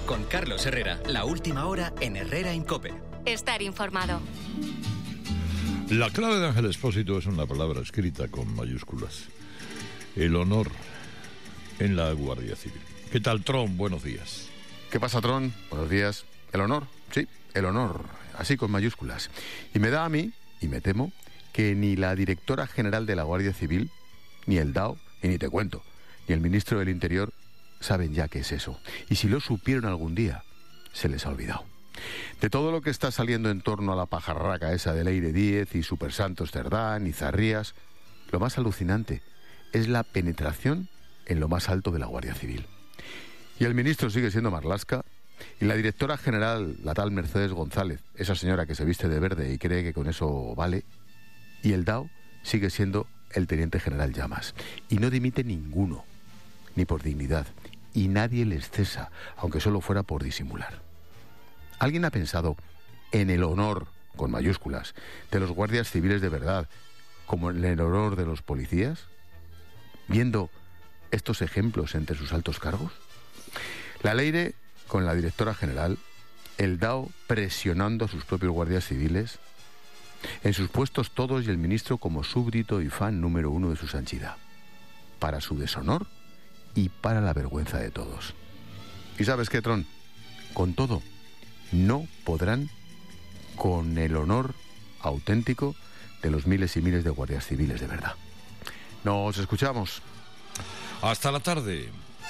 con Carlos Herrera. La última hora en Herrera en COPE. Estar informado. La clave de Ángel Expósito es una palabra escrita con mayúsculas. El honor en la Guardia Civil. ¿Qué tal, Tron? Buenos días. ¿Qué pasa, Tron? Buenos días. El honor, sí, el honor, así con mayúsculas. Y me da a mí, y me temo, que ni la directora general de la Guardia Civil, ni el DAO, y ni te cuento, ni el ministro del Interior saben ya qué es eso. Y si lo supieron algún día, se les ha olvidado. De todo lo que está saliendo en torno a la pajarraca esa de Leire Díez y Super Santos Cerdán y Zarrías, lo más alucinante es la penetración en lo más alto de la Guardia Civil. Y el ministro sigue siendo Marlaska, y la directora general, la tal Mercedes González, esa señora que se viste de verde y cree que con eso vale, y el DAO sigue siendo el teniente general Llamas. Y no dimite ninguno, ni por dignidad, y nadie les cesa, aunque solo fuera por disimular. ¿Alguien ha pensado en el honor, con mayúsculas, de los guardias civiles de verdad, como en el honor de los policías? Viendo estos ejemplos entre sus altos cargos. La Leire con la directora general, el DAO presionando a sus propios guardias civiles, en sus puestos todos y el ministro como súbdito y fan número uno de su sanchidad, para su deshonor y para la vergüenza de todos. ¿Y sabes qué, Tron? Con todo, no podrán con el honor auténtico de los miles y miles de guardias civiles de verdad. Nos escuchamos. Hasta la tarde.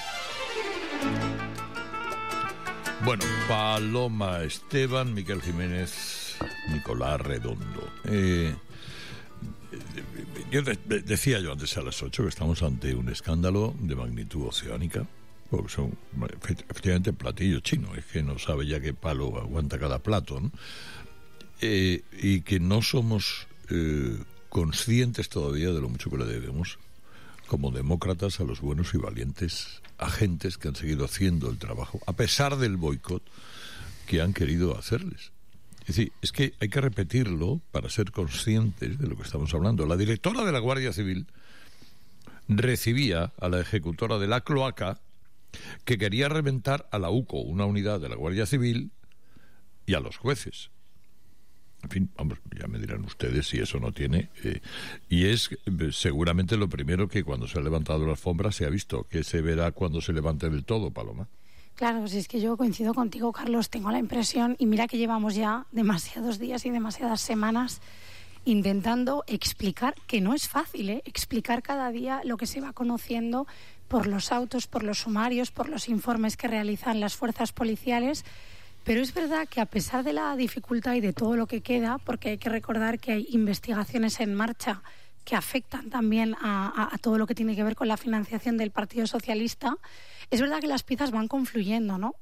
Bueno, Paloma Esteban, Miquel Jiménez, Nicolás Redondo. Decía yo antes a las 8 que estamos ante un escándalo de magnitud oceánica, porque son efectivamente platillos chinos, es que no sabe ya qué palo aguanta cada plato, ¿no? Y que no somos conscientes todavía de lo mucho que le debemos como demócratas a los buenos y valientes agentes que han seguido haciendo el trabajo, a pesar del boicot que han querido hacerles. Es decir, es que hay que repetirlo para ser conscientes de lo que estamos hablando. La directora de la Guardia Civil recibía a la ejecutora de la cloaca que quería reventar a la UCO, una unidad de la Guardia Civil, y a los jueces. En fin, vamos, ya me dirán ustedes si eso no tiene... y es seguramente lo primero que cuando se ha levantado la alfombra se ha visto, que se verá cuando se levante del todo, Paloma. Claro, si es que yo coincido contigo, Carlos, tengo la impresión, y mira que llevamos ya demasiados días y demasiadas semanas intentando explicar, que no es fácil, explicar cada día lo que se va conociendo por los autos, por los sumarios, por los informes que realizan las fuerzas policiales. Pero es verdad que a pesar de la dificultad y de todo lo que queda, porque hay que recordar que hay investigaciones en marcha que afectan también a todo lo que tiene que ver con la financiación del Partido Socialista, es verdad que las piezas van confluyendo, ¿no?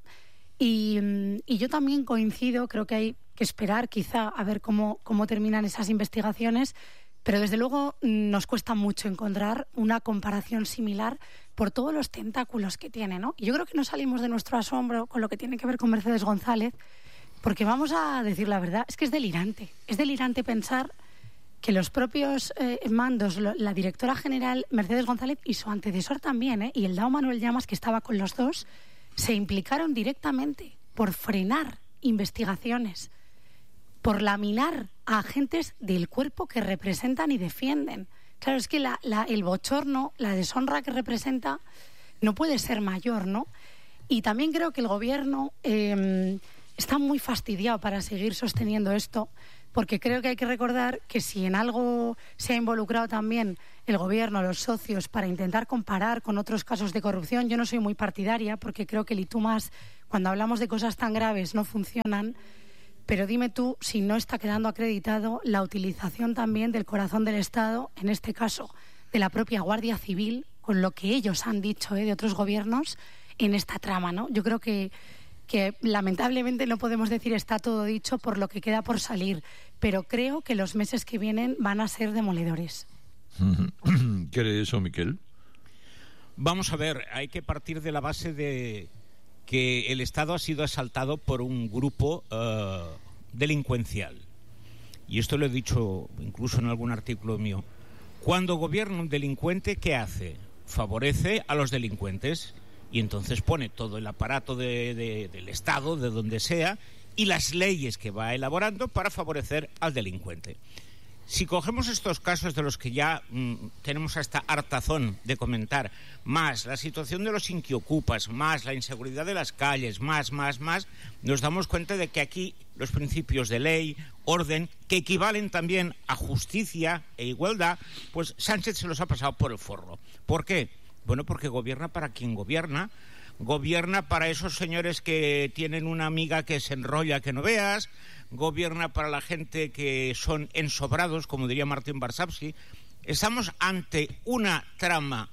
Y yo también coincido, creo que hay que esperar quizá a ver cómo terminan esas investigaciones, pero desde luego nos cuesta mucho encontrar una comparación similar por todos los tentáculos que tiene, ¿no? Y yo creo que no salimos de nuestro asombro con lo que tiene que ver con Mercedes González, porque vamos a decir la verdad, es que es delirante pensar que los propios mandos, la directora general Mercedes González y su antecesor también, y el DAO Manuel Llamas, que estaba con los dos, se implicaron directamente por frenar investigaciones, por laminar a agentes del cuerpo que representan y defienden. Claro, es que el bochorno, la deshonra que representa no puede ser mayor, ¿no? Y también creo que el gobierno está muy fastidiado para seguir sosteniendo esto, porque creo que hay que recordar que si en algo se ha involucrado también el gobierno, los socios, para intentar comparar con otros casos de corrupción, yo no soy muy partidaria, porque creo que el y tú más, cuando hablamos de cosas tan graves, no funcionan. Pero dime tú si no está quedando acreditado la utilización también del corazón del Estado, en este caso de la propia Guardia Civil, con lo que ellos han dicho de otros gobiernos en esta trama, ¿no? Yo creo que lamentablemente no podemos decir está todo dicho por lo que queda por salir, pero creo que los meses que vienen van a ser demoledores. ¿Cree eso, Miquel? Vamos a ver, hay que partir de la base de que el Estado ha sido asaltado por un grupo delincuencial. Y esto lo he dicho incluso en algún artículo mío. Cuando gobierna un delincuente, ¿qué hace? Favorece a los delincuentes. Y entonces pone todo el aparato del Estado, de donde sea, y las leyes que va elaborando para favorecer al delincuente. Si cogemos estos casos de los que ya tenemos hasta hartazón de comentar, más la situación de los inquiocupas, más la inseguridad de las calles, más, nos damos cuenta de que aquí los principios de ley, orden, que equivalen también a justicia e igualdad, pues Sánchez se los ha pasado por el forro. ¿Por qué? Bueno, porque gobierna para quien gobierna. Gobierna para esos señores que tienen una amiga que se enrolla que no veas, gobierna para la gente que son ensobrados, como diría Martín Varsavsky. Estamos ante una trama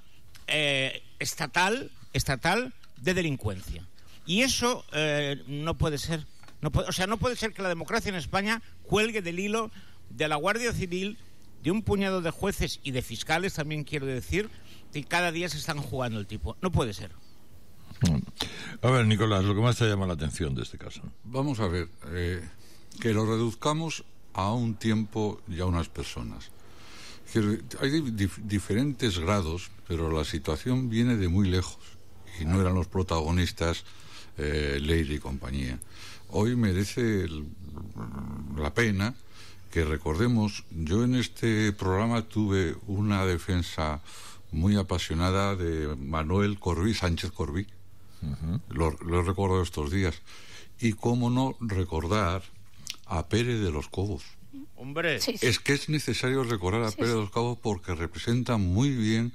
estatal de delincuencia. Y eso no puede ser. No puede ser que la democracia en España cuelgue del hilo de la Guardia Civil, de un puñado de jueces y de fiscales, también quiero decir, que cada día se están jugando el tipo. No puede ser. A ver, Nicolás, lo que más te llama la atención de este caso. Vamos a ver, que lo reduzcamos a un tiempo y a unas personas. Hay diferentes grados, pero la situación viene de muy lejos y no eran los protagonistas Leire y compañía. Hoy merece la pena que recordemos, yo en este programa tuve una defensa muy apasionada de Manuel Sánchez Corbí. Lo he recordado estos días. Y cómo no recordar a Pérez de los Cobos. Hombre, sí. Es que es necesario recordar a Pérez de los Cobos porque representa muy bien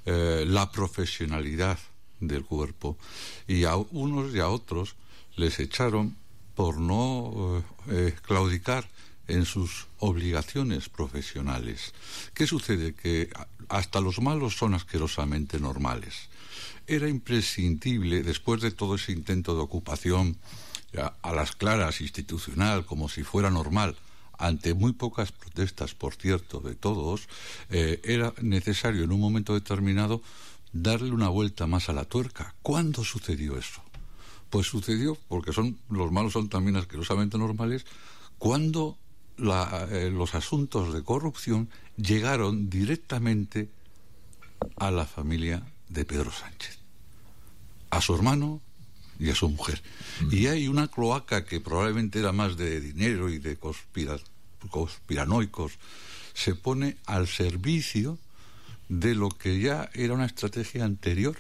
la profesionalidad del cuerpo. Y a unos y a otros les echaron por no claudicar en sus obligaciones profesionales. ¿Qué sucede? Que hasta los malos son asquerosamente normales. Era imprescindible, después de todo ese intento de ocupación a las claras institucional, como si fuera normal, ante muy pocas protestas, por cierto, de todos, era necesario en un momento determinado darle una vuelta más a la tuerca. ¿Cuándo sucedió eso? Pues sucedió, porque los malos son también asquerosamente normales, cuando los asuntos de corrupción llegaron directamente a la familia de Pedro Sánchez, a su hermano y a su mujer. Y hay una cloaca que probablemente era más de dinero y de conspiranoicos, se pone al servicio de lo que ya era una estrategia anterior,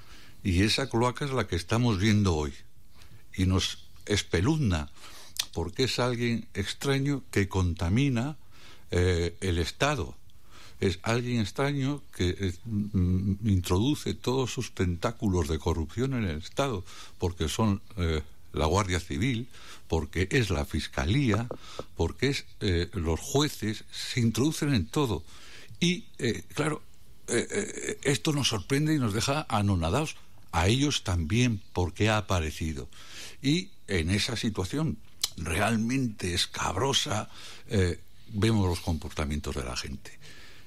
y esa cloaca es la que estamos viendo hoy y nos espeluzna porque es alguien extraño que contamina el Estado. Es alguien extraño que introduce todos sus tentáculos de corrupción en el Estado, porque son la Guardia Civil, porque es la Fiscalía, porque es los jueces, se introducen en todo. Y, claro, esto nos sorprende y nos deja anonadados. A ellos también, porque ha aparecido. Y en esa situación realmente escabrosa vemos los comportamientos de la gente.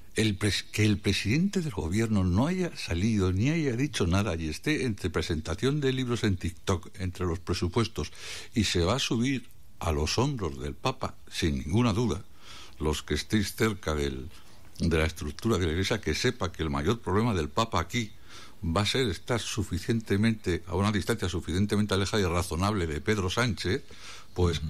Que el presidente del gobierno no haya salido ni haya dicho nada y esté entre presentación de libros en TikTok, entre los presupuestos, y se va a subir a los hombros del Papa, sin ninguna duda, los que estéis cerca de la estructura de la Iglesia, que sepa que el mayor problema del Papa aquí va a ser estar suficientemente a una distancia suficientemente alejada y razonable de Pedro Sánchez. Pues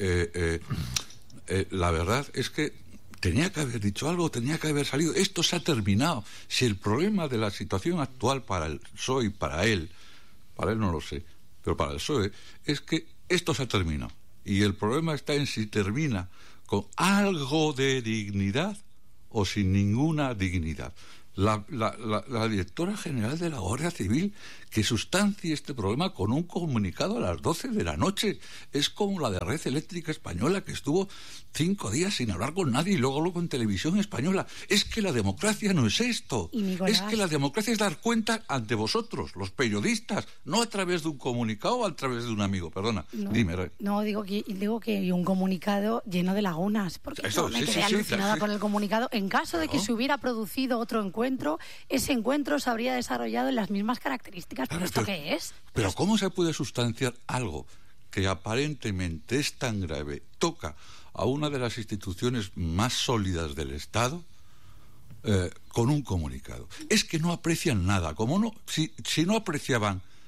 la verdad es que tenía que haber dicho algo, tenía que haber salido. Esto se ha terminado. Si el problema de la situación actual para el PSOE y para él no lo sé, pero para el PSOE, es que esto se ha terminado. Y el problema está en si termina con algo de dignidad o sin ninguna dignidad. La directora general de la Guardia Civil que sustancie este problema con un comunicado a las 12 de la noche. Es como la de Red Eléctrica Española, que estuvo 5 días sin hablar con nadie y luego en Televisión Española. Es que la democracia no es esto. Es que la democracia es dar cuenta ante vosotros, los periodistas, no a través de un comunicado o a través de un amigo. Perdona, dime, Ray. No, digo que un comunicado lleno de lagunas, porque yo me quedé alucinada con el comunicado. En caso de que se hubiera producido otro encuentro, ese encuentro se habría desarrollado en las mismas características. ¿Pero esto qué es? Pero ¿cómo se puede sustanciar algo que aparentemente es tan grave, toca a una de las instituciones más sólidas del Estado, con un comunicado? Es que no aprecian nada. Si no apreciaban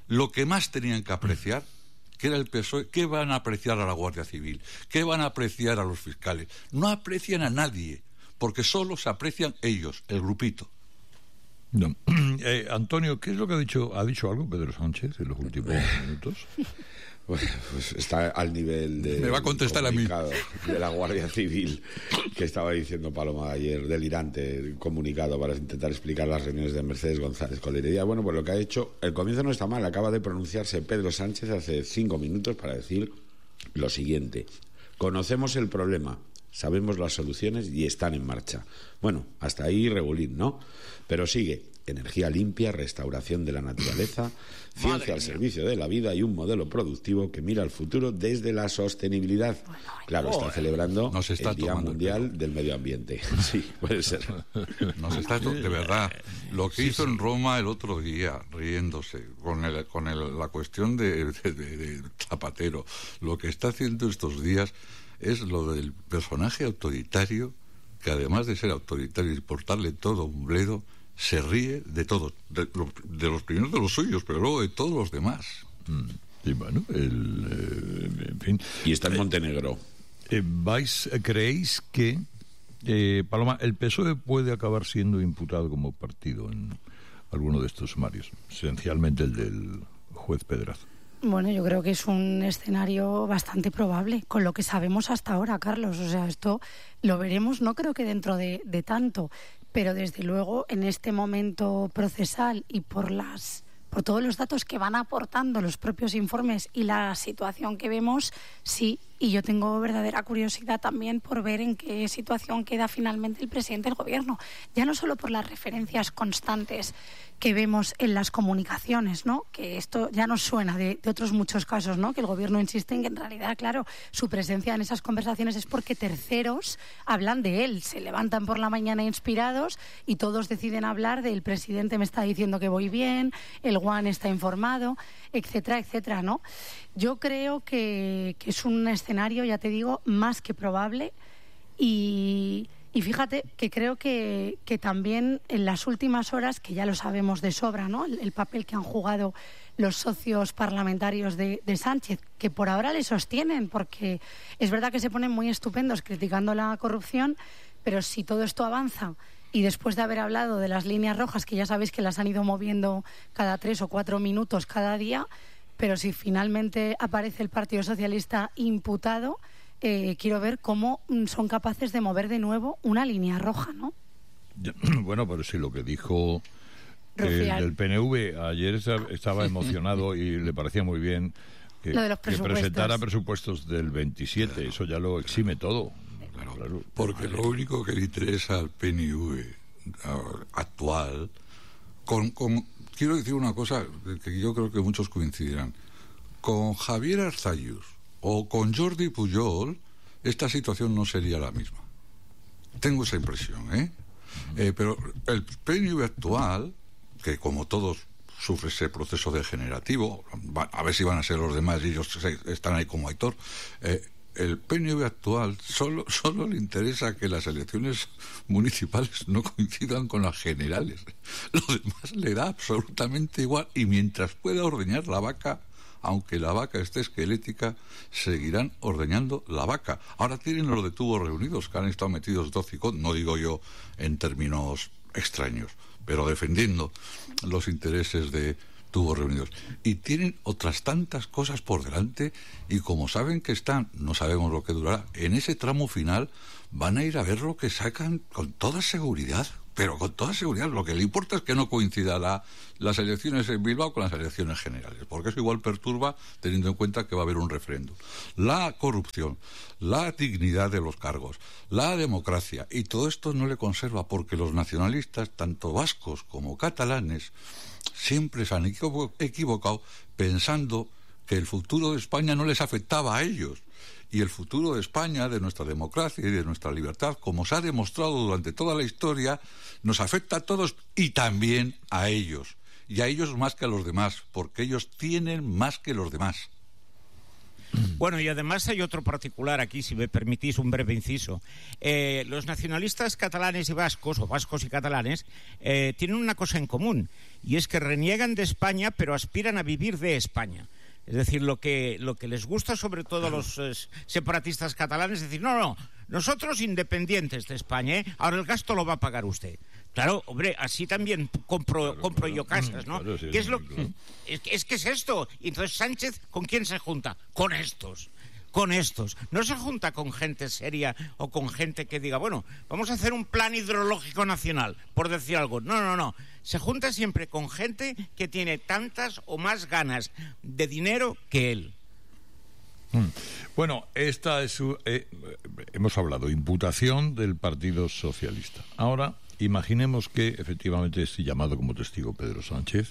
lo que más tenían que apreciar, que era el PSOE. ¿Qué van a apreciar a la Guardia Civil? ¿Qué van a apreciar a los fiscales? No aprecian a nadie, porque solo se aprecian ellos, el grupito. No. Antonio, ¿qué es lo que ha dicho? ¿Ha dicho algo Pedro Sánchez en los últimos minutos? Bueno, pues está al nivel de... Me va a contestar a mí. De la Guardia Civil, que estaba diciendo Paloma ayer, delirante, comunicado para intentar explicar las reuniones de Mercedes González con Leredía. Bueno, pues lo que ha hecho, el comienzo no está mal, acaba de pronunciarse Pedro Sánchez hace 5 minutos para decir lo siguiente: conocemos el problema, sabemos las soluciones y están en marcha. Bueno, hasta ahí regulín, ¿no? Pero sigue: energía limpia, restauración de la naturaleza, ciencia al servicio de la vida y un modelo productivo que mira al futuro desde la sostenibilidad. Claro, está celebrando el Día Mundial del Medio Ambiente. Sí, puede ser. De verdad, lo que hizo en Roma el otro día, riéndose, con la cuestión de Zapatero, lo que está haciendo estos días es lo del personaje autoritario, que además de ser autoritario y importarle todo un bledo, se ríe de todos, de los primeros de los suyos, pero luego de todos los demás. Y bueno, en fin. Y está en Montenegro. ¿Creéis que, Paloma, el PSOE puede acabar siendo imputado como partido en alguno de estos sumarios? Esencialmente el del juez Pedraza. Bueno, yo creo que es un escenario bastante probable, con lo que sabemos hasta ahora, Carlos. O sea, esto lo veremos, no creo que dentro de tanto, pero desde luego en este momento procesal y por todos los datos que van aportando los propios informes y la situación que vemos, sí. Y yo tengo verdadera curiosidad también por ver en qué situación queda finalmente el presidente del gobierno. Ya no solo por las referencias constantes que vemos en las comunicaciones, ¿no? Que esto ya nos suena de otros muchos casos, ¿no? Que el gobierno insiste en que en realidad, claro, su presencia en esas conversaciones es porque terceros hablan de él. Se levantan por la mañana inspirados y todos deciden hablar del presidente me está diciendo que voy bien, el Juan está informado, etcétera, etcétera, ¿no? Yo creo que es un escenario, ya te digo, más que probable y fíjate que creo que también en las últimas horas, que ya lo sabemos de sobra, ¿no? El papel que han jugado los socios parlamentarios de Sánchez, que por ahora le sostienen, porque es verdad que se ponen muy estupendos criticando la corrupción, pero si todo esto avanza y después de haber hablado de las líneas rojas, que ya sabéis que las han ido moviendo cada 3 o 4 minutos cada día, pero si finalmente aparece el Partido Socialista imputado, quiero ver cómo son capaces de mover de nuevo una línea roja, ¿no? Bueno, pero sí, lo que dijo el PNV ayer estaba emocionado y le parecía muy bien que presentara presupuestos del 27, claro. Eso ya lo exime todo. Claro. Porque lo único que le interesa al PNV actual, quiero decir una cosa que yo creo que muchos coincidirán, con Javier Arzallus o con Jordi Pujol, esta situación no sería la misma. Tengo esa impresión, pero el PNV actual, que como todos sufre ese proceso degenerativo, a ver si van a ser los demás y ellos están ahí como Aitor, el PNV actual solo le interesa que las elecciones municipales no coincidan con las generales. Lo demás le da absolutamente igual, y mientras pueda ordeñar la vaca, aunque la vaca esté esquelética, seguirán ordeñando la vaca. Ahora tienen los de Tubos Reunidos, que han estado metidos docicón, no digo yo en términos extraños, pero defendiendo los intereses de Tubos Reunidos. Y tienen otras tantas cosas por delante, y como saben que están, no sabemos lo que durará, en ese tramo final, van a ir a ver lo que sacan con toda seguridad. Pero con toda seguridad, lo que le importa es que no coincida las elecciones en Bilbao con las elecciones generales, porque eso igual perturba, teniendo en cuenta que va a haber un referéndum. La corrupción, la dignidad de los cargos, la democracia, y todo esto no le conserva, porque los nacionalistas, tanto vascos como catalanes, siempre se han equivocado pensando que el futuro de España no les afectaba a ellos. Y el futuro de España, de nuestra democracia y de nuestra libertad, como se ha demostrado durante toda la historia, nos afecta a todos y también a ellos. Y a ellos más que a los demás, porque ellos tienen más que los demás. Bueno, y además hay otro particular aquí, si me permitís un breve inciso. Los nacionalistas catalanes y vascos, o vascos y catalanes, tienen una cosa en común, y es que reniegan de España, pero aspiran a vivir de España. Es decir, lo que les gusta sobre todo a los separatistas catalanes es decir, no, nosotros independientes de España, ahora el gasto lo va a pagar usted. Claro, hombre, así también compro yo casas, ¿no? Claro, sí, ¿Qué es lo claro. es que es esto? Y entonces Sánchez, ¿con quién se junta? Con estos. No se junta con gente seria o con gente que diga, bueno, vamos a hacer un plan hidrológico nacional, por decir algo. No. Se junta siempre con gente que tiene tantas o más ganas de dinero que él. Bueno, esta es hemos hablado, imputación del Partido Socialista. Ahora, imaginemos que efectivamente es llamado como testigo Pedro Sánchez.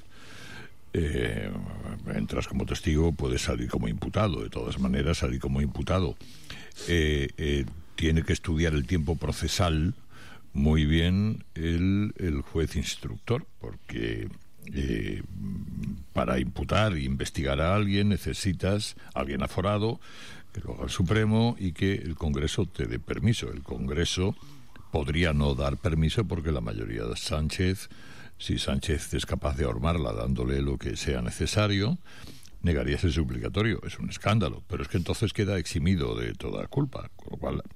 Entras como testigo, puedes salir como imputado. De todas maneras, salir como imputado tiene que estudiar el tiempo procesal muy bien el juez instructor, porque para imputar e investigar a alguien necesitas a alguien aforado, que lo haga el Supremo y que el Congreso te dé permiso. El Congreso podría no dar permiso porque la mayoría de Sánchez, si Sánchez es capaz de ahormarla dándole lo que sea necesario, negaría ese suplicatorio. Es un escándalo, pero es que entonces queda eximido de toda culpa, con lo cual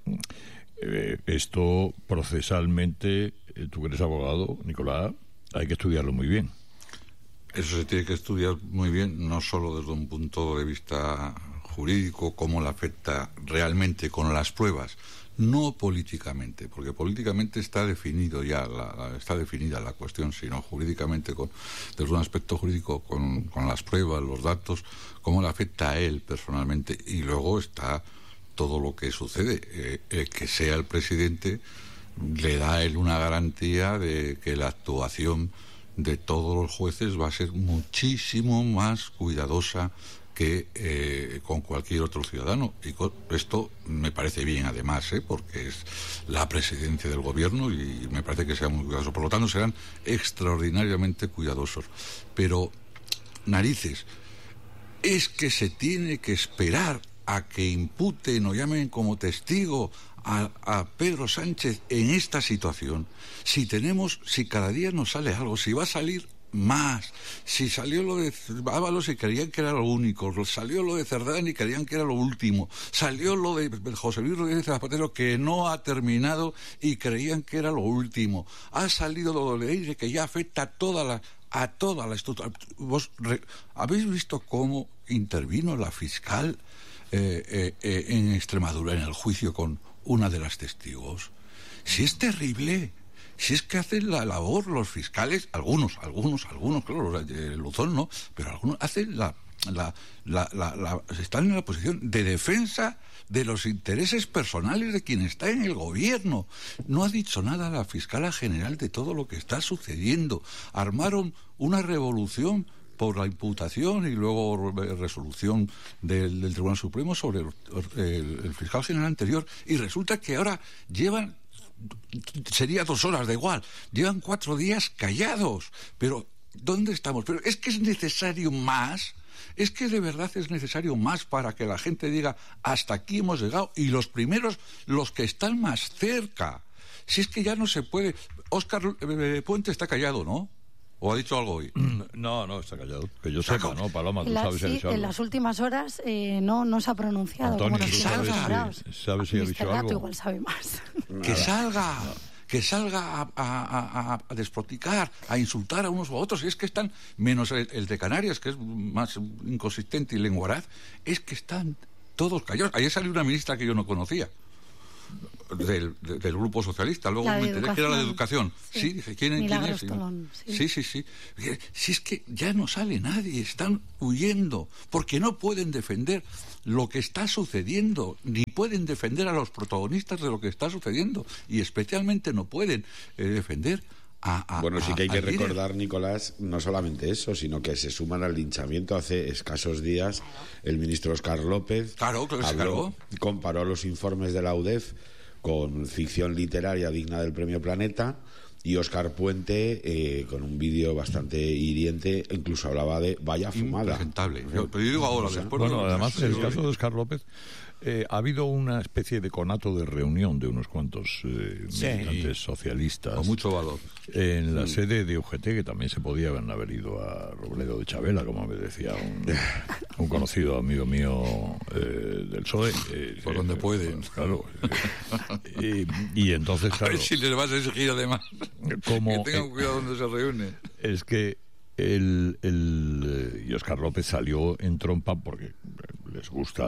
esto procesalmente, tú que eres abogado, Nicolás, hay que estudiarlo muy bien. Eso se tiene que estudiar muy bien, no solo desde un punto de vista jurídico, cómo le afecta realmente con las pruebas, no políticamente, porque políticamente está definido ya, está definida la cuestión, sino jurídicamente, desde un aspecto jurídico, con las pruebas, los datos, cómo le afecta a él personalmente. Y luego está todo lo que sucede, que sea el presidente, le da a él una garantía de que la actuación de todos los jueces va a ser muchísimo más cuidadosa que con cualquier otro ciudadano. Y esto me parece bien, además, porque es la presidencia del gobierno y me parece que sea muy cuidadoso. Por lo tanto, serán extraordinariamente cuidadosos. Pero, narices, es que se tiene que esperar a que imputen o llamen como testigo a Pedro Sánchez en esta situación. Si cada día nos sale algo, si va a salir más, si salió lo de Ábalos y creían que era lo único, salió lo de Cerdán y creían que era lo último, salió lo de José Luis Rodríguez Zapatero que no ha terminado y creían que era lo último, ha salido lo de Leire que ya afecta a toda la estructura. ¿Vos habéis visto cómo intervino la fiscal en Extremadura en el juicio con una de las testigos? Si es terrible. Si es que hacen la labor los fiscales, algunos, claro, Luzón no, pero algunos hacen están en la posición de defensa de los intereses personales de quien está en el gobierno. No ha dicho nada la fiscala general de todo lo que está sucediendo. Armaron una revolución por la imputación y luego resolución del Tribunal Supremo sobre el fiscal general anterior, y resulta que ahora sería 2 horas, da igual, llevan 4 días callados. Pero ¿dónde estamos? Pero es que es necesario más, es que de verdad es necesario más para que la gente diga hasta aquí hemos llegado, y los primeros, los que están más cerca. Si es que ya no se puede. Óscar Puente está callado, ¿no? ¿O ha dicho algo hoy? No, está callado. Que yo sepa, ¿no, Paloma? ¿Tú sabes si ha dicho algo? En las últimas horas no se ha pronunciado. Antonio, como ¿tú sabes si ha dicho algo? Igual sabe más. Que salga a despoticar, a insultar a unos u otros. Y es que están, menos el de Canarias, que es más inconsistente y lenguaraz, es que están todos callados. Ayer salió una ministra que yo no conocía, del Grupo Socialista, luego me enteré que era la de Educación. Sí, dije, ¿quién es? Tolón, sí. Si es que ya no sale nadie, están huyendo, porque no pueden defender lo que está sucediendo, ni pueden defender a los protagonistas de lo que está sucediendo, y especialmente no pueden defender Bueno, sí que hay que recordar, Nicolás, no solamente eso, sino que se suman al linchamiento hace escasos días. El ministro Óscar López comparó los informes de la UDEF con ficción literaria digna del Premio Planeta, Y Óscar Puente, con un vídeo bastante hiriente, incluso hablaba de vaya fumada. Impresentable. Pero yo digo ahora, después... Bueno, además, en el caso de Óscar López, ha habido una especie de conato de reunión de unos cuantos militantes socialistas. Con mucho valor. En la sede de UGT, que también se podían haber ido a Robledo de Chabela, como me decía un conocido amigo mío del PSOE. Por donde pueden. Claro. Y entonces, claro... A ver si les vas a exigir además como, que tengan cuidado donde se reúnen. Es que y Óscar López salió en trompa porque les gusta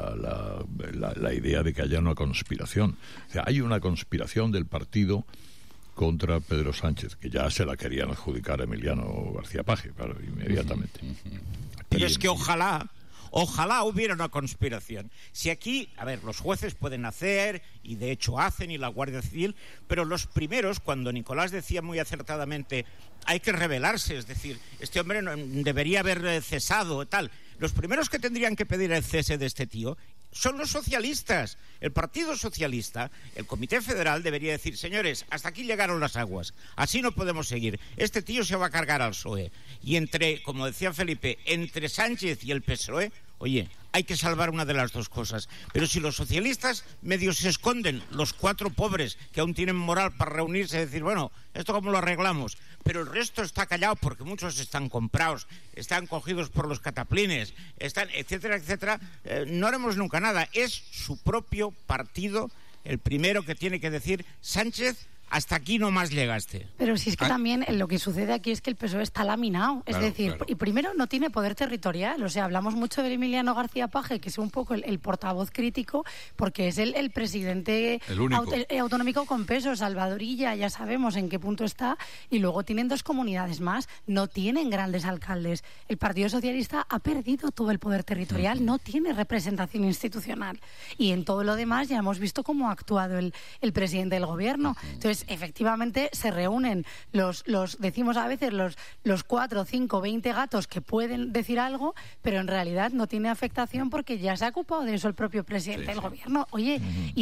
la idea de que haya una conspiración. O sea, hay una conspiración del partido contra Pedro Sánchez, que ya se la querían adjudicar a Emiliano García Paje, claro, inmediatamente. Pero es que ojalá hubiera una conspiración. Si aquí, a ver, los jueces pueden hacer, y de hecho hacen, y la Guardia Civil, pero los primeros, cuando Nicolás decía muy acertadamente, hay que rebelarse, es decir, este hombre no, debería haber cesado, tal. Los primeros que tendrían que pedir el cese de este tío son los socialistas. El Partido Socialista, el Comité Federal debería decir, señores, hasta aquí llegaron las aguas, así no podemos seguir, este tío se va a cargar al PSOE. Y como decía Felipe, entre Sánchez y el PSOE, oye, hay que salvar una de las dos cosas. Pero si los socialistas medio se esconden, los 4 pobres que aún tienen moral para reunirse y decir, bueno, ¿esto cómo lo arreglamos? Pero el resto está callado porque muchos están comprados, están cogidos por los cataplines, están, etcétera, etcétera. No haremos nunca nada. Es su propio partido el primero que tiene que decir, Sánchez, hasta aquí no más llegaste. Pero si es que también lo que sucede aquí es que el PSOE está laminado. Es decir, y primero no tiene poder territorial. O sea, hablamos mucho de Emiliano García Paje, que es un poco el portavoz crítico, porque es el presidente autonómico con peso. Salvadorilla, ya sabemos en qué punto está. Y luego tienen 2 comunidades más. No tienen grandes alcaldes. El Partido Socialista ha perdido todo el poder territorial. No tiene representación institucional. Y en todo lo demás ya hemos visto cómo ha actuado el presidente del gobierno. Entonces, efectivamente se reúnen los decimos a veces los 4, 5, 20 gatos que pueden decir algo, pero en realidad no tiene afectación porque ya se ha ocupado de eso el propio presidente del gobierno. Oye,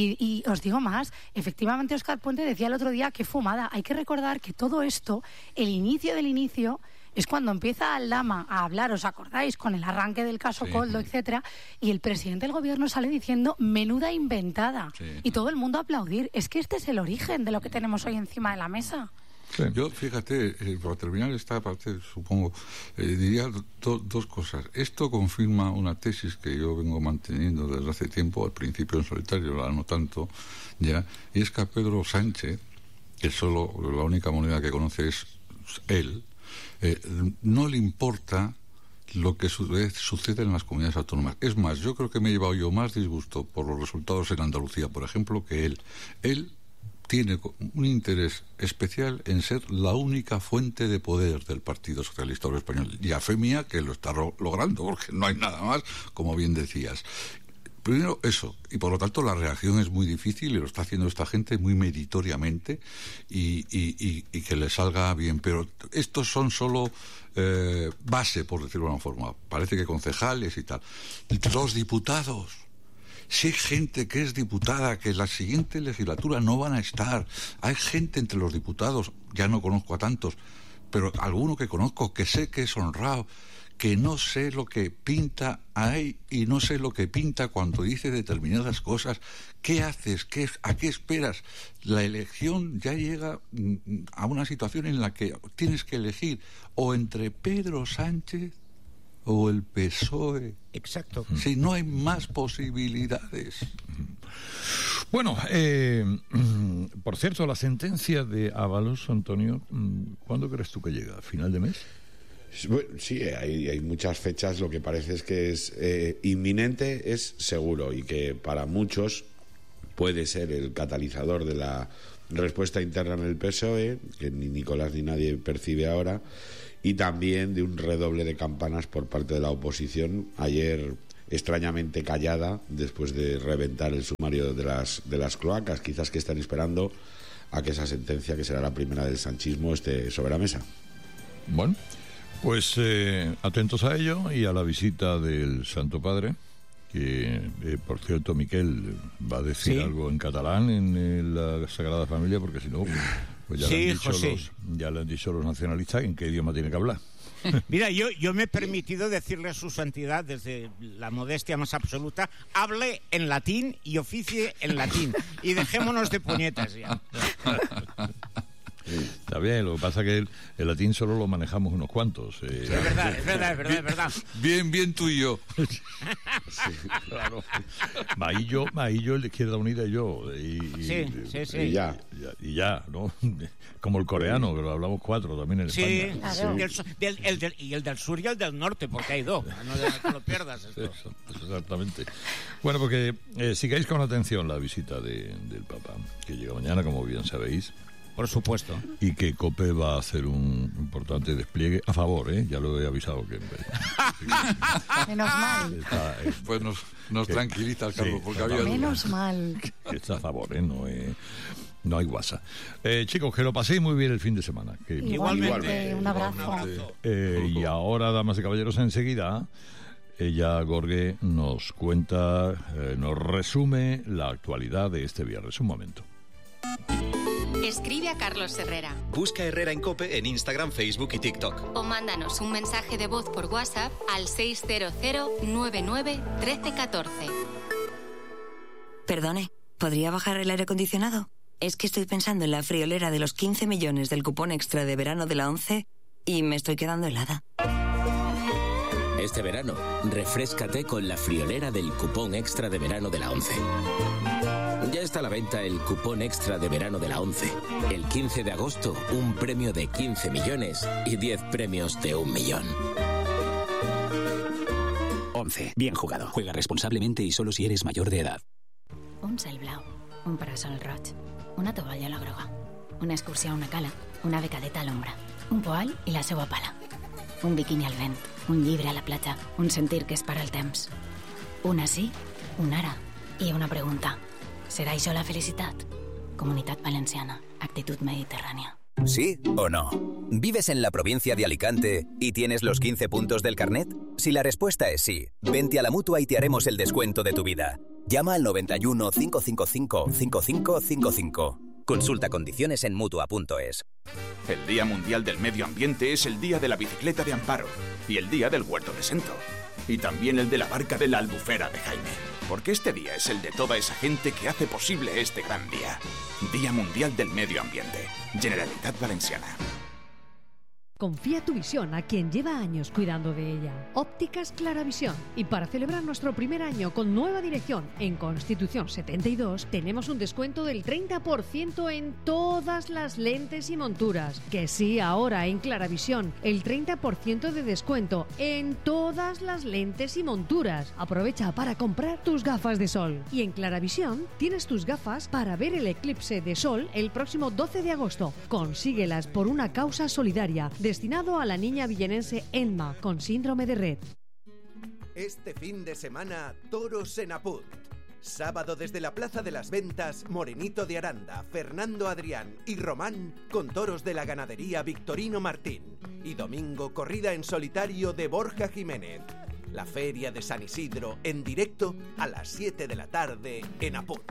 y os digo más, efectivamente Óscar Puente decía el otro día que fumada. Hay que recordar que todo esto, el inicio del inicio, es cuando empieza Aldama a hablar, ¿os acordáis? Con el arranque del caso Koldo, etcétera, y el presidente del gobierno sale diciendo menuda inventada. Y todo el mundo a aplaudir. Es que este es el origen de lo que tenemos hoy encima de la mesa. Sí. Yo, fíjate, para terminar esta parte, supongo, diría 2 cosas. Esto confirma una tesis que yo vengo manteniendo desde hace tiempo, al principio en solitario, ahora no tanto, ya, y es que a Pedro Sánchez, que solo la única moneda que conoce es él, no le importa lo que sucede en las comunidades autónomas. Es más, yo creo que me he llevado yo más disgusto por los resultados en Andalucía, por ejemplo, que él. Él tiene un interés especial en ser la única fuente de poder del Partido Socialista Obrero Español. Y a fe mía que lo está logrando, porque no hay nada más, como bien decías. Primero eso, y por lo tanto la reacción es muy difícil y lo está haciendo esta gente muy meritoriamente y que le salga bien, pero estos son solo base, por decirlo de una forma. Parece que concejales y tal. Los diputados, si hay gente que es diputada, que en la siguiente legislatura no van a estar, hay gente entre los diputados, ya no conozco a tantos, pero alguno que conozco, que sé que es honrado, que no sé lo que pinta ahí y no sé lo que pinta cuando dice determinadas cosas. ¿Qué haces? ¿A qué esperas? La elección ya llega a una situación en la que tienes que elegir o entre Pedro Sánchez o el PSOE. Exacto. Si no hay más posibilidades. Bueno, por cierto, la sentencia de Ábalos, Antonio, ¿cuándo crees tú que llega? ¿A final de mes? Sí, hay muchas fechas. Lo que parece es que es inminente, es seguro, y que para muchos puede ser el catalizador de la respuesta interna en el PSOE, que ni Nicolás ni nadie percibe ahora, y también de un redoble de campanas por parte de la oposición, ayer extrañamente callada después de reventar el sumario de las cloacas. Quizás que están esperando a que esa sentencia, que será la primera del sanchismo, esté sobre la mesa. Bueno, pues atentos a ello y a la visita del Santo Padre, que por cierto Miquel va a decir algo en catalán en la Sagrada Familia, porque si no Pues ya, Sí, ya le han dicho los nacionalistas en qué idioma tiene que hablar. Mira, yo me he permitido decirle a su santidad, desde la modestia más absoluta, hable en latín y oficie en latín. Y dejémonos de puñetas ya. Está bien, lo que pasa es que el latín solo lo manejamos unos cuantos. Es verdad. Bien tú y yo. Sí, claro. Maillo, el de Izquierda Unida y yo. Sí. Y ya, ¿no? Como el coreano, que lo hablamos 4 también en España. Claro. Y el del sur y el del norte, porque hay 2. No lo pierdas esto. Exactamente. Bueno, porque sigáis con atención la visita del Papa, que llega mañana, como bien sabéis. Por supuesto. Y que COPE va a hacer un importante despliegue a favor, ya lo he avisado que... Menos mal. Pues nos tranquiliza, Carlos, sí, porque había... Menos mal. Está a favor, no hay guasa. Chicos, que lo paséis muy bien el fin de semana. Igualmente, un abrazo. Y ahora, damas y caballeros, enseguida... Ella, Gorge, nos cuenta, nos resume la actualidad de este viernes. Un momento. Escribe a Carlos Herrera. Busca Herrera en COPE en Instagram, Facebook y TikTok. O mándanos un mensaje de voz por WhatsApp al 600-99-1314. Perdone, ¿podría bajar el aire acondicionado? Es que estoy pensando en la friolera de los 15 millones del cupón extra de verano de la ONCE y me estoy quedando helada. Este verano, refréscate con la friolera del cupón extra de verano de la ONCE. Ya está a la venta el cupón extra de verano de la ONCE. El 15 de agosto, un premio de 15 millones y 10 premios de 1 millón. ONCE. Bien jugado. Juega responsablemente y solo si eres mayor de edad. Un cel blau, un parasol roig, una tovalla a la groga, una excursió a una cala, una becadeta a l'ombra, un poal i la seua pala, un biquini al vent, un llibre a la platja, un sentir que es para el temps. Una sí, un ara i una pregunta. ¿Será això la felicitat? Comunitat Valenciana. Actitud mediterránea. ¿Sí o no? ¿Vives en la provincia de Alicante y tienes los 15 puntos del carnet? Si la respuesta es sí, vente a la Mutua y te haremos el descuento de tu vida. Llama al 91 555 5555. Consulta condiciones en Mutua.es. El Día Mundial del Medio Ambiente es el Día de la Bicicleta de Amparo y el Día del Huerto de Sento. Y también el de la barca de la Albufera de Jaime. Porque este día es el de toda esa gente que hace posible este gran día. Día Mundial del Medio Ambiente. Generalitat Valenciana. Confía tu visión a quien lleva años cuidando de ella. Ópticas Claravisión. Y para celebrar nuestro primer año con nueva dirección en Constitución 72, tenemos un descuento del 30% en todas las lentes y monturas. Que sí, ahora en Claravisión, el 30% de descuento en todas las lentes y monturas. Aprovecha para comprar tus gafas de sol. Y en Claravisión tienes tus gafas para ver el eclipse de sol el próximo 12 de agosto. Consíguelas por una causa solidaria destinado a la niña villenense Elma con síndrome de Rett. Este fin de semana, toros en Apunt. Sábado desde la Plaza de las Ventas, Morenito de Aranda, Fernando Adrián y Román con toros de la ganadería Victorino Martín. Y domingo, corrida en solitario de Borja Jiménez. La Feria de San Isidro en directo a las 7 de la tarde en Apunt.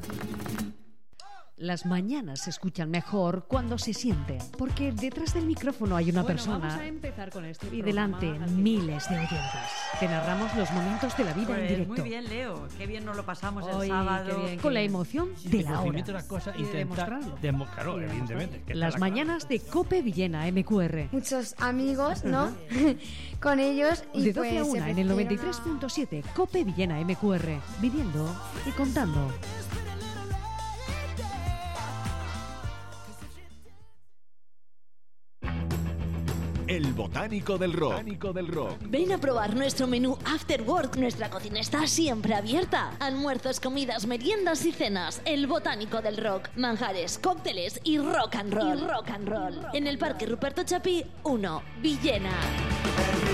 Las mañanas se escuchan mejor cuando se sienten, porque detrás del micrófono hay una persona vamos a empezar con este y delante miles de oyentes. Te narramos los momentos de la vida en directo. Muy bien, Leo. Qué bien nos lo pasamos el Oye, sábado. Con la emoción de la hora. Una cosa, Y de demostrarlo. Claro, evidentemente. Que Las mañanas de COPE Villena MQR. Muchos amigos, ¿no? Con ellos. Y de 12 a pues, 1 en el 93.7 COPE Villena MQR. Viviendo y contando. El Botánico del Rock. Ven a probar nuestro menú After Work. Nuestra cocina está siempre abierta. Almuerzos, comidas, meriendas y cenas. El Botánico del Rock. Manjares, cócteles y rock and roll. En el Parque Ruperto Chapí 1, Villena.